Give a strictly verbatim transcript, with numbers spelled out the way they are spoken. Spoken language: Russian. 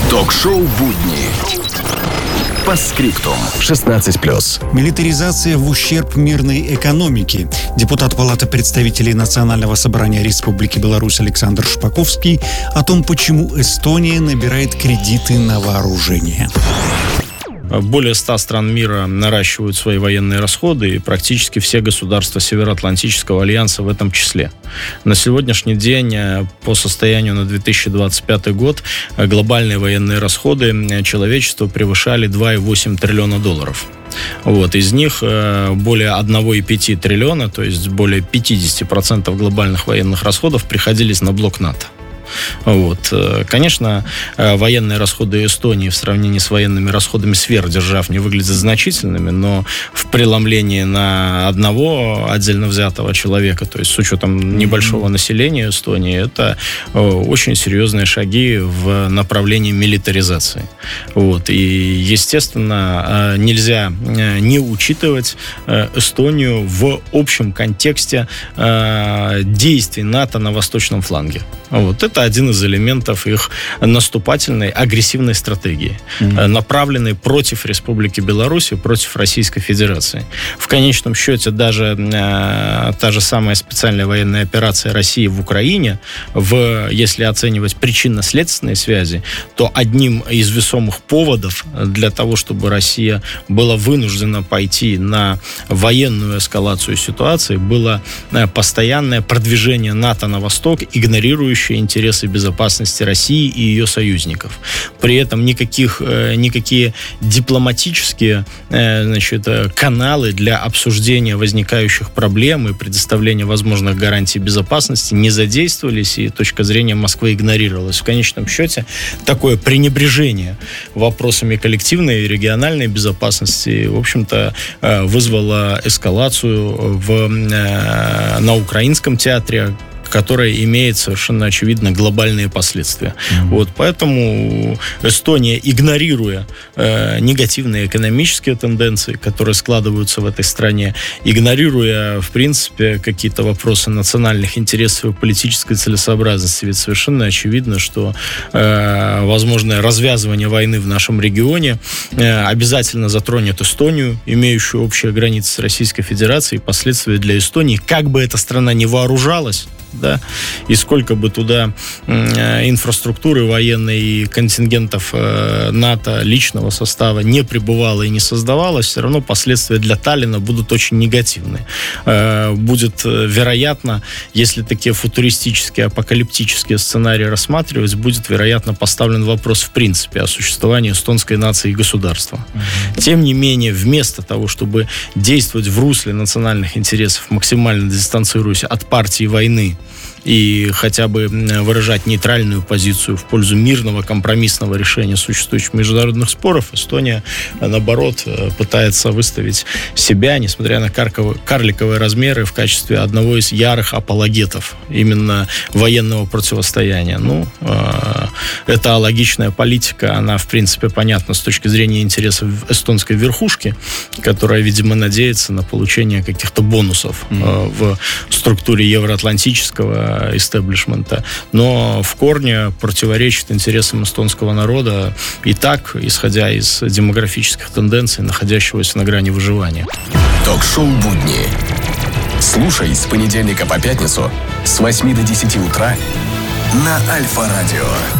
Ток-шоу «Будни». По скриптум. шестнадцать плюс. Милитаризация в ущерб мирной экономике. Депутат Палаты представителей Национального собрания Республики Беларусь Александр Шпаковский о том, почему Эстония набирает кредиты на вооружение. Более ста стран мира наращивают свои военные расходы, и практически все государства Североатлантического альянса в этом числе. На сегодняшний день, по состоянию на две тысячи двадцать пятый год, глобальные военные расходы человечества превышали два целых восемь десятых триллиона долларов. Вот, из них более одна целая пять десятых триллиона, то есть более пятьдесят процентов глобальных военных расходов приходились на блок НАТО. Вот. Конечно, военные расходы Эстонии в сравнении с военными расходами сверхдержав не выглядят значительными, но в преломлении на одного отдельно взятого человека, то есть с учетом небольшого населения Эстонии, это очень серьезные шаги в направлении милитаризации. Вот. И, естественно, нельзя не учитывать Эстонию в общем контексте действий НАТО на восточном фланге. Вот. Это один из элементов их наступательной, агрессивной стратегии, mm-hmm. направленной против Республики Беларусь и против Российской Федерации. В конечном счете, даже э, та же самая специальная военная операция России в Украине, в, если оценивать причинно-следственные связи, то одним из весомых поводов для того, чтобы Россия была вынуждена пойти на военную эскалацию ситуации, было постоянное продвижение НАТО на восток, игнорирующее интересы безопасности России и ее союзников. При этом никаких, никакие дипломатические, значит, каналы для обсуждения возникающих проблем и предоставления возможных гарантий безопасности не задействовались, и точка зрения Москвы игнорировалась. В конечном счете, такое пренебрежение вопросами коллективной и региональной безопасности, в общем-то, вызвало эскалацию в, на украинском театре, которая имеет совершенно очевидно глобальные последствия. Mm-hmm. Вот, поэтому Эстония, игнорируя э, негативные экономические тенденции, которые складываются в этой стране, игнорируя, в принципе, какие-то вопросы национальных интересов и политической целесообразности, ведь совершенно очевидно, что э, возможное развязывание войны в нашем регионе э, обязательно затронет Эстонию, имеющую общие границы с Российской Федерацией, и последствия для Эстонии, как бы эта страна не вооружалась, да, и сколько бы туда э, инфраструктуры военной и контингентов э, НАТО, личного состава не прибывало и не создавалось, все равно последствия для Таллина будут очень негативны. Э, будет, вероятно, если такие футуристические, апокалиптические сценарии рассматривать, будет, вероятно, поставлен вопрос в принципе о существовании эстонской нации и государства. Mm-hmm. Тем не менее, вместо того, чтобы действовать в русле национальных интересов, максимально дистанцируясь от партии войны, и хотя бы выражать нейтральную позицию в пользу мирного компромиссного решения существующих международных споров, Эстония, наоборот, пытается выставить себя, несмотря на карликовые размеры, в качестве одного из ярых апологетов именно военного противостояния. Ну, это алогичная политика, она, в принципе, понятна с точки зрения интересов эстонской верхушки, которая, видимо, надеется на получение каких-то бонусов mm-hmm. в структуре евроатлантического истеблишмента, но в корне противоречит интересам эстонского народа и так, исходя из демографических тенденций, находящегося на грани выживания. Ток-шоу «Будни». Слушай с понедельника по пятницу с восьми до десяти утра на Альфа-радио.